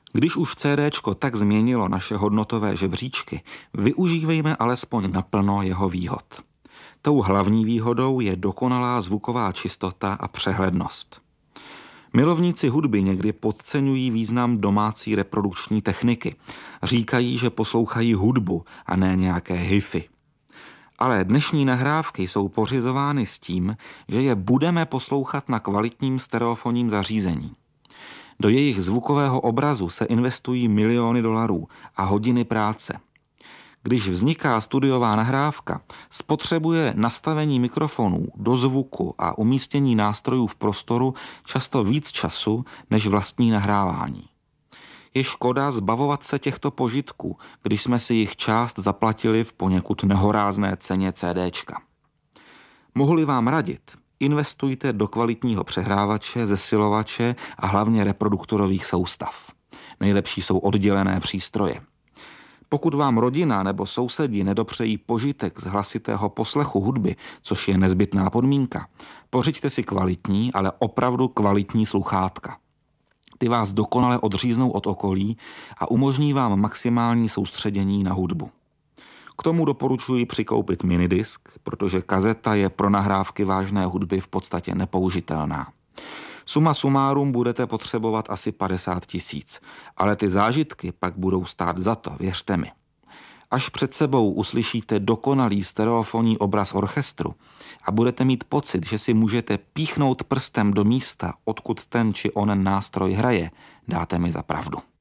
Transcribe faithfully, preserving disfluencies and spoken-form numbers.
Když už CDčko tak změnilo naše hodnotové žebříčky, využívejme alespoň naplno jeho výhod. Tou hlavní výhodou je dokonalá zvuková čistota a přehlednost. Milovníci hudby někdy podceňují význam domácí reprodukční techniky. Říkají, že poslouchají hudbu a ne nějaké hi-fi. Ale dnešní nahrávky jsou pořizovány s tím, že je budeme poslouchat na kvalitním stereofonním zařízení. Do jejich zvukového obrazu se investují miliony dolarů a hodiny práce. Když vzniká studiová nahrávka, spotřebuje nastavení mikrofonů, dozvuku a umístění nástrojů v prostoru často víc času než vlastní nahrávání. Je škoda zbavovat se těchto požitků, když jsme si jich část zaplatili v poněkud nehorázné ceně CDčka. Mohu-li vám radit, investujte do kvalitního přehrávače, zesilovače a hlavně reproduktorových soustav. Nejlepší jsou oddělené přístroje. Pokud vám rodina nebo sousedi nedopřejí požitek z hlasitého poslechu hudby, což je nezbytná podmínka, pořiďte si kvalitní, ale opravdu kvalitní sluchátka. Ty vás dokonale odříznou od okolí a umožní vám maximální soustředění na hudbu. K tomu doporučuji přikoupit minidisk, protože kazeta je pro nahrávky vážné hudby v podstatě nepoužitelná. Suma sumárum budete potřebovat asi padesát tisíc, ale ty zážitky pak budou stát za to, věřte mi. Až před sebou uslyšíte dokonalý stereofonní obraz orchestru a budete mít pocit, že si můžete píchnout prstem do místa, odkud ten či onen nástroj hraje, dáte mi za pravdu.